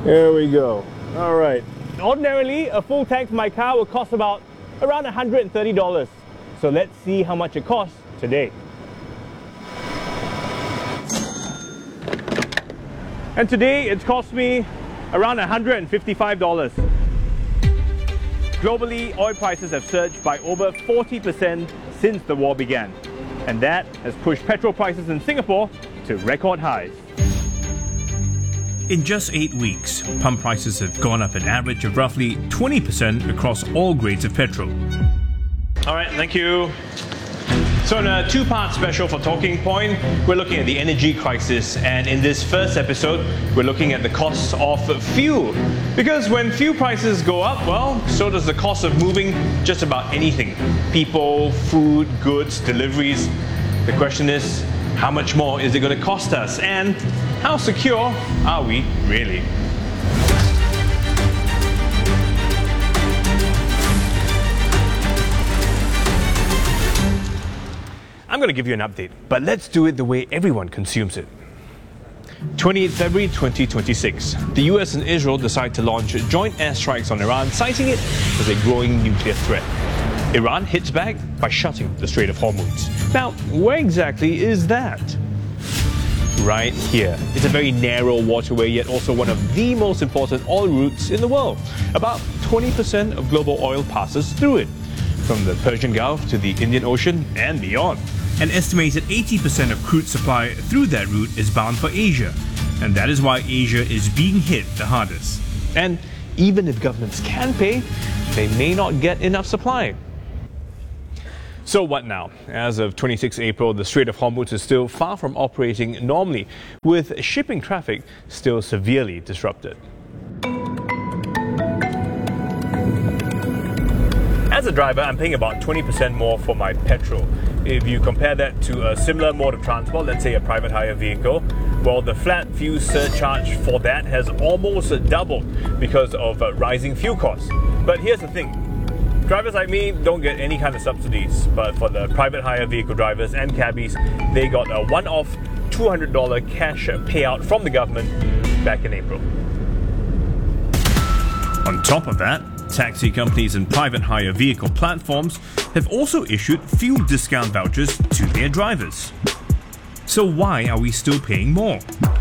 There we go. All right. Ordinarily, a full tank for my car will cost around $130. So let's see how much it costs today. And today it's cost me around $155. Globally, oil prices have surged by over 40% since the war began. And that has pushed petrol prices in Singapore to record highs. In just 8 weeks, pump prices have gone up an average of roughly 20% across all grades of petrol. All right, thank you. So in a two-part special for Talking Point, we're looking at the energy crisis, and in this first episode, we're looking at the costs of fuel. Because when fuel prices go up, well, so does the cost of moving just about anything. People, food, goods, deliveries. The question is, how much more is it going to cost us? And how secure are we really? I'm going to give you an update, but let's do it the way everyone consumes it. 28 February 2026, the US and Israel decide to launch joint airstrikes on Iran, citing it as a growing nuclear threat. Iran hits back by shutting the Strait of Hormuz. Now, where exactly is that? Right here. It's a very narrow waterway, yet also one of the most important oil routes in the world. About 20% of global oil passes through it, from the Persian Gulf to the Indian Ocean and beyond. An estimated 80% of crude supply through that route is bound for Asia, and that is why Asia is being hit the hardest. And even if governments can pay, they may not get enough supply. So what now? As of 26 April, the Strait of Hormuz is still far from operating normally, with shipping traffic still severely disrupted. As a driver, I'm paying about 20% more for my petrol. If you compare that to a similar mode of transport, let's say a private hire vehicle, well, the flat fuel surcharge for that has almost doubled because of rising fuel costs. But here's the thing. Drivers like me don't get any kind of subsidies, but for the private hire vehicle drivers and cabbies, they got a one-off $200 cash payout from the government back in April. On top of that, taxi companies and private hire vehicle platforms have also issued fuel discount vouchers to their drivers. So why are we still paying more?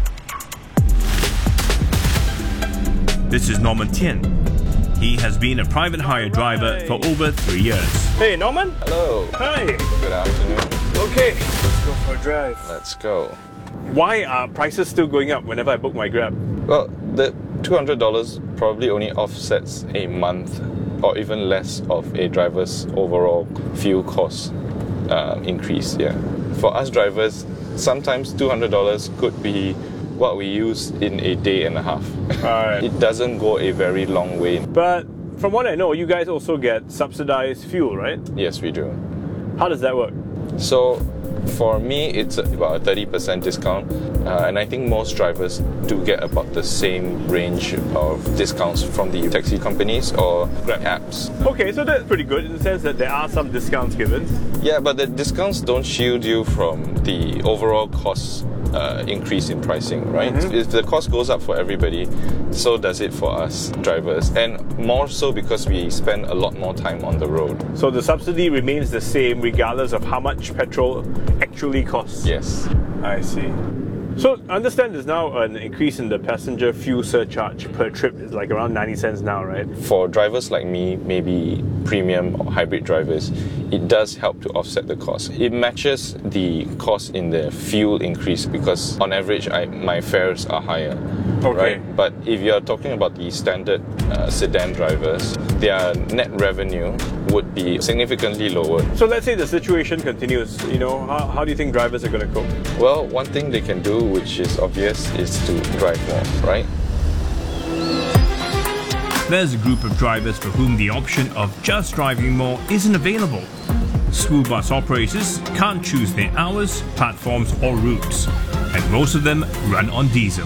This is Norman Tien. He has been a private hire driver for over 3 years. Hey, Norman. Hello. Hi. Good afternoon. Okay, let's go for a drive. Let's go. Why are prices still going up whenever I book my Grab? Well, the $200 probably only offsets a month or even less of a driver's overall fuel cost increase. Yeah. For us drivers, sometimes $200 could be what we use in a day and a half. Alright. It doesn't go a very long way. But from what I know, you guys also get subsidized fuel, right? Yes, we do. How does that work? So for me, it's about a 30% discount, and I think most drivers do get about the same range of discounts from the taxi companies or Grab apps. Okay, so that's pretty good in the sense that there are some discounts given. Yeah, but the discounts don't shield you from the overall cost increase in pricing, right? Mm-hmm. If the cost goes up for everybody, so does it for us drivers, and more so because we spend a lot more time on the road. So the subsidy remains the same regardless of how much petrol actually costs? Yes. I see. So I understand there's now an increase in the passenger fuel surcharge per trip. It's like around 90 cents now, right? For drivers like me, maybe premium or hybrid drivers, it does help to offset the cost. It matches the cost in the fuel increase because on average my fares are higher. Okay. Right? But if you're talking about the standard sedan drivers, their net revenue would be significantly lower. So let's say the situation continues, how do you think drivers are going to cope? Well, one thing they can do, which is obvious, is to drive more, right? There's a group of drivers for whom the option of just driving more isn't available. School bus operators can't choose their hours, platforms or routes, and most of them run on diesel.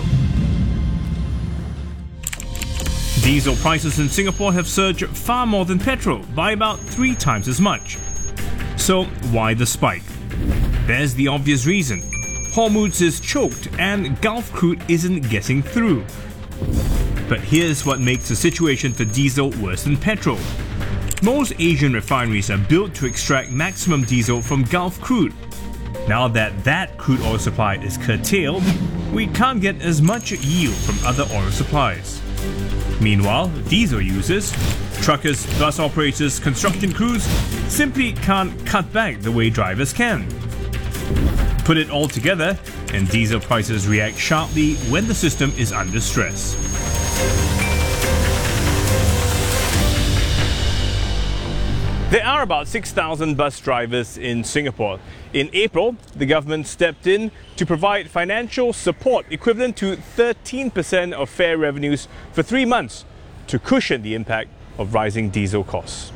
Diesel prices in Singapore have surged far more than petrol, by about 3 times as much. So why the spike? There's the obvious reason. Hormuz is choked and Gulf crude isn't getting through. But here's what makes the situation for diesel worse than petrol. Most Asian refineries are built to extract maximum diesel from Gulf crude. Now that crude oil supply is curtailed, we can't get as much yield from other oil supplies. Meanwhile, diesel users, truckers, bus operators, construction crews simply can't cut back the way drivers can. Put it all together, and diesel prices react sharply when the system is under stress. There are about 6,000 bus drivers in Singapore. In April, the government stepped in to provide financial support equivalent to 13% of fare revenues for 3 months to cushion the impact of rising diesel costs.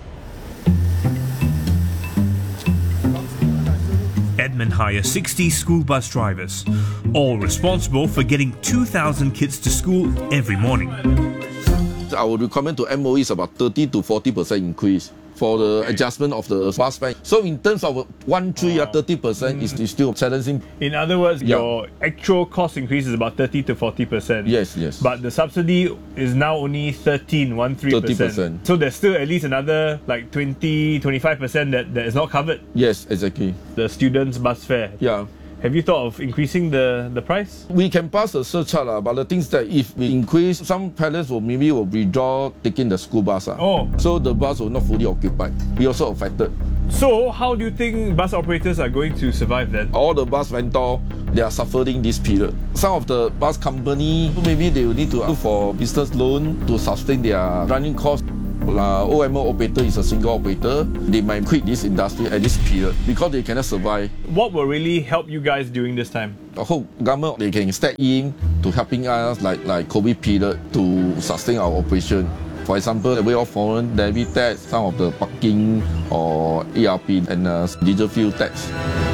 Edmund hires 60 school bus drivers, all responsible for getting 2,000 kids to school every morning. Our requirement to MOE is about 30 to 40% increase for the adjustment of the bus fare. So in terms of 30% is still challenging. In other words, Yeah. your actual cost increase is about 30 to 40%. Yes. But the subsidy is now only 13%. 30%. So there's still at least another like 20-25% that is not covered. Yes, exactly. The students' bus fare. Yeah. Have you thought of increasing the price? We can pass the surcharge, but the thing is that if we increase, some parents will withdraw taking the school bus. Oh. So the bus will not fully occupied. We also affected. So how do you think bus operators are going to survive then? All the bus vendors, they are suffering this period. Some of the bus company, maybe they will need to look for business loan to sustain their running costs. OMO operator is a single operator. They might quit this industry at this period because they cannot survive. What will really help you guys during this time? I hope government they can step in to helping us like COVID period to sustain our operation. For example, the way of foreign levy tax, some of the parking or ERP and diesel fuel tax.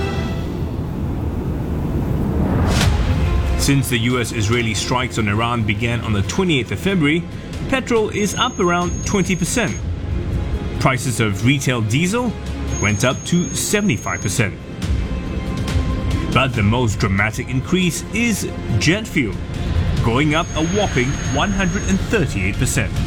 Since the US-Israeli strikes on Iran began on the 28th of February, petrol is up around 20%. Prices of retail diesel went up to 75%. But the most dramatic increase is jet fuel, going up a whopping 138%.